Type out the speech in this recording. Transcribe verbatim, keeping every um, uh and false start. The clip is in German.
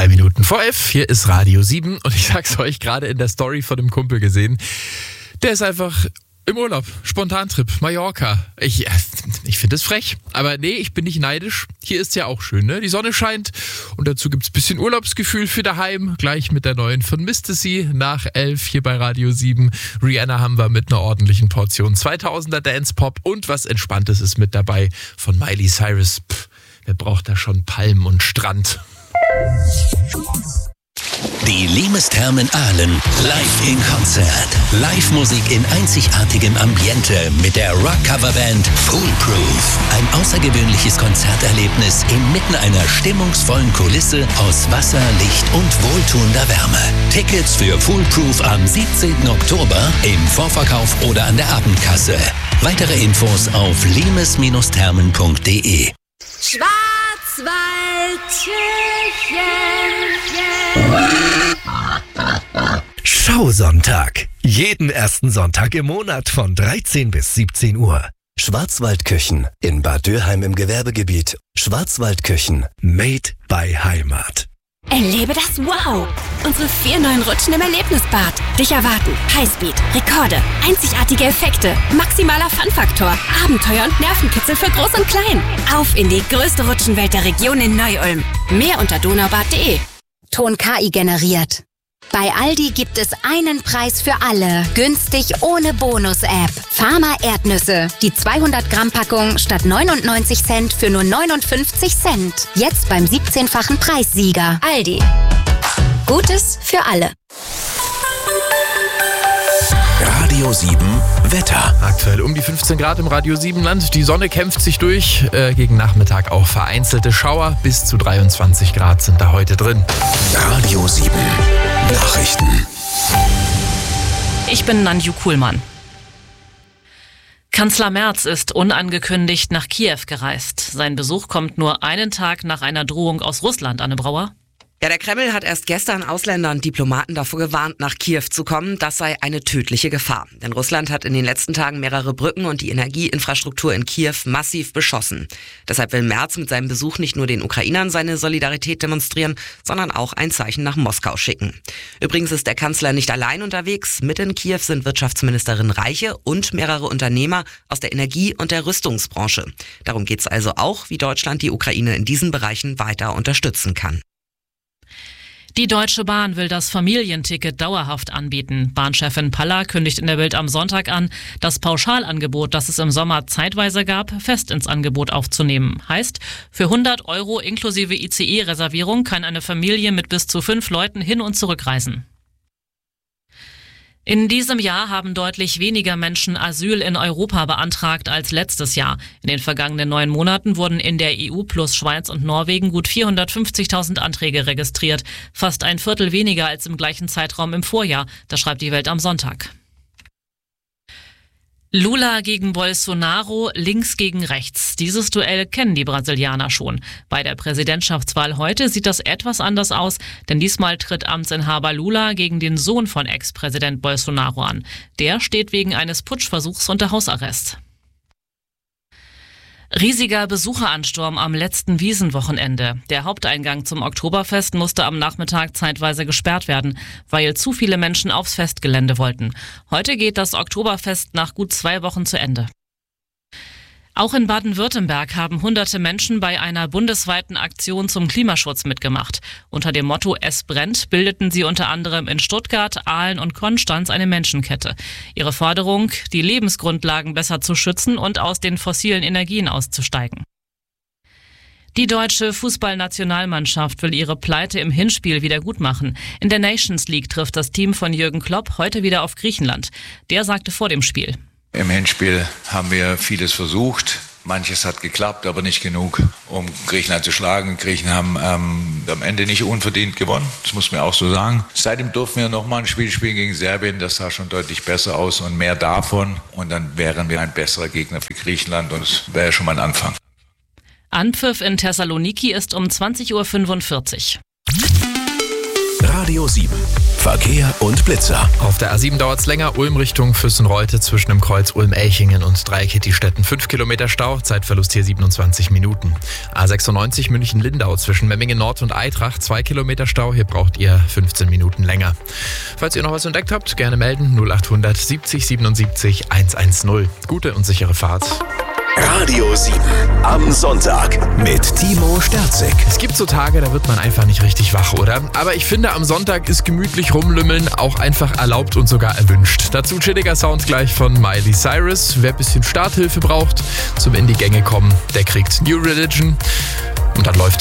Zwei Minuten vor elf, hier ist Radio sieben und ich sag's euch, gerade in der Story von dem Kumpel gesehen, der ist einfach im Urlaub, Spontantrip, Mallorca. Ich, ich finde es frech, aber nee, ich bin nicht neidisch. Hier ist ja auch schön, ne? Die Sonne scheint und dazu gibt's ein bisschen Urlaubsgefühl für daheim. Gleich mit der neuen von Misty Sie nach elf hier bei Radio sieben. Rihanna haben wir mit einer ordentlichen Portion zweitausender Dance-Pop und was Entspanntes ist mit dabei von Miley Cyrus. Pff, wer braucht da schon Palmen und Strand? Die Limes Thermen Aalen live in Konzert. Live-Musik in einzigartigem Ambiente mit der Rock-Coverband Foolproof. Ein außergewöhnliches Konzerterlebnis inmitten einer stimmungsvollen Kulisse aus Wasser, Licht und wohltuender Wärme. Tickets für Foolproof am siebzehnten Oktober im Vorverkauf oder an der Abendkasse. Weitere Infos auf limes Thermen punkt de. Schausonntag. Jeden ersten Sonntag im Monat von dreizehn bis siebzehn Uhr. Schwarzwaldküchen in Bad Dürheim im Gewerbegebiet. Schwarzwaldküchen. Made by Heimat. Erlebe das Wow! Unsere vier neuen Rutschen im Erlebnisbad. Dich erwarten Highspeed, Rekorde, einzigartige Effekte, maximaler Fun-Faktor, Abenteuer und Nervenkitzel für Groß und Klein. Auf in die größte Rutschenwelt der Region in Neu-Ulm. Mehr unter donaubad punkt de. Ton K I generiert. Bei Aldi gibt es einen Preis für alle. Günstig ohne Bonus-App. Pharma Erdnüsse. Die zweihundert Gramm Packung statt neunundneunzig Cent für nur neunundfünfzig Cent. Jetzt beim siebzehnfachen Preissieger. Aldi. Gutes für alle. Radio sieben Wetter. Aktuell um die fünfzehn Grad im Radio sieben Land. Die Sonne kämpft sich durch. Äh, gegen Nachmittag auch vereinzelte Schauer. Bis zu dreiundzwanzig Grad sind da heute drin. Radio sieben Nachrichten. Ich bin Nanju Kuhlmann. Kanzler Merz ist unangekündigt nach Kiew gereist. Sein Besuch kommt nur einen Tag nach einer Drohung aus Russland, Anne Brauer. Ja, der Kreml hat erst gestern Ausländer und Diplomaten davor gewarnt, nach Kiew zu kommen. Das sei eine tödliche Gefahr. Denn Russland hat in den letzten Tagen mehrere Brücken und die Energieinfrastruktur in Kiew massiv beschossen. Deshalb will Merz mit seinem Besuch nicht nur den Ukrainern seine Solidarität demonstrieren, sondern auch ein Zeichen nach Moskau schicken. Übrigens ist der Kanzler nicht allein unterwegs. Mit in Kiew sind Wirtschaftsministerin Reiche und mehrere Unternehmer aus der Energie- und der Rüstungsbranche. Darum geht es also auch, wie Deutschland die Ukraine in diesen Bereichen weiter unterstützen kann. Die Deutsche Bahn will das Familienticket dauerhaft anbieten. Bahnchefin Paller kündigt in der Bild am Sonntag an, das Pauschalangebot, das es im Sommer zeitweise gab, fest ins Angebot aufzunehmen. Heißt, für hundert Euro inklusive I C E-Reservierung kann eine Familie mit bis zu fünf Leuten hin und zurück reisen. In diesem Jahr haben deutlich weniger Menschen Asyl in Europa beantragt als letztes Jahr. In den vergangenen neun Monaten wurden in der E U plus Schweiz und Norwegen gut vierhundertfünfzigtausend Anträge registriert. Fast ein Viertel weniger als im gleichen Zeitraum im Vorjahr. Das schreibt die Welt am Sonntag. Lula gegen Bolsonaro, links gegen rechts. Dieses Duell kennen die Brasilianer schon. Bei der Präsidentschaftswahl heute sieht das etwas anders aus, denn diesmal tritt Amtsinhaber Lula gegen den Sohn von Ex-Präsident Bolsonaro an. Der steht wegen eines Putschversuchs unter Hausarrest. Riesiger Besucheransturm am letzten Wiesenwochenende. Der Haupteingang zum Oktoberfest musste am Nachmittag zeitweise gesperrt werden, weil zu viele Menschen aufs Festgelände wollten. Heute geht das Oktoberfest nach gut zwei Wochen zu Ende. Auch in Baden-Württemberg haben hunderte Menschen bei einer bundesweiten Aktion zum Klimaschutz mitgemacht. Unter dem Motto Es brennt bildeten sie unter anderem in Stuttgart, Aalen und Konstanz eine Menschenkette. Ihre Forderung, die Lebensgrundlagen besser zu schützen und aus den fossilen Energien auszusteigen. Die deutsche Fußballnationalmannschaft will ihre Pleite im Hinspiel wieder gut machen. In der Nations League trifft das Team von Jürgen Klopp heute wieder auf Griechenland. Der sagte vor dem Spiel: Im Hinspiel haben wir vieles versucht. Manches hat geklappt, aber nicht genug, um Griechenland zu schlagen. Griechen haben ähm, am Ende nicht unverdient gewonnen, das muss man auch so sagen. Seitdem durften wir nochmal ein Spiel spielen gegen Serbien. Das sah schon deutlich besser aus und mehr davon. Und dann wären wir ein besserer Gegner für Griechenland und das wäre schon mal ein Anfang. Anpfiff in Thessaloniki ist um zwanzig Uhr fünfundvierzig. Radio sieben. Verkehr und Blitzer. Auf der A sieben dauert es länger. Ulm Richtung Füssen-Reute zwischen dem Kreuz Ulm-Elchingen und Dreieckittistetten. fünf Kilometer Stau, Zeitverlust hier siebenundzwanzig Minuten. A sechsundneunzig München-Lindau zwischen Memmingen Nord und Eitrach. zwei Kilometer Stau, hier braucht ihr fünfzehn Minuten länger. Falls ihr noch was entdeckt habt, gerne melden. null achthundert siebzig siebenundsiebzig hundertzehn. Gute und sichere Fahrt. Radio sieben am Sonntag mit Timo Sterzig. Es gibt so Tage, da wird man einfach nicht richtig wach, oder? Aber ich finde, am Sonntag ist gemütlich rumlümmeln auch einfach erlaubt und sogar erwünscht. Dazu chilliger Sound gleich von Miley Cyrus. Wer ein bisschen Starthilfe braucht, zum in die Gänge kommen, der kriegt New Religion. Und dann läuft